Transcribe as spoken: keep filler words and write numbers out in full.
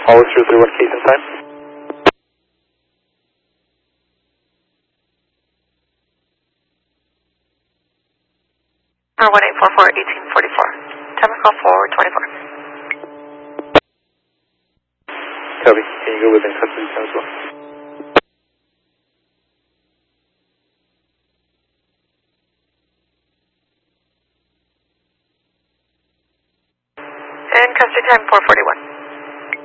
Follow through three one Keith in time. Uh, one eight four four, eighteen forty-four. Chemical forward twenty-four. Copy. Can you go within custody time as well? And custody time four forty-one.